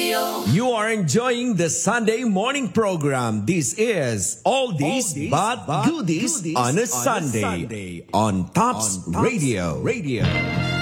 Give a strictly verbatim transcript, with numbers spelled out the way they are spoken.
You are enjoying the Sunday morning program. This is Oldies, Oldies but, but Goodies, goodies on a, on Sunday, a Sunday on Tops, on Tops Radio. Radio.